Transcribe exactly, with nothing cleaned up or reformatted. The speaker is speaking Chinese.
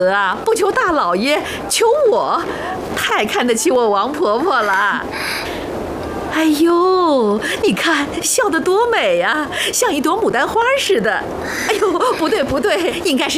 啊，不求大老爷，求我，太看得起我王婆婆了。哎呦，你看笑得多美呀、啊，像一朵牡丹花似的。哎呦，不对不对，应该是。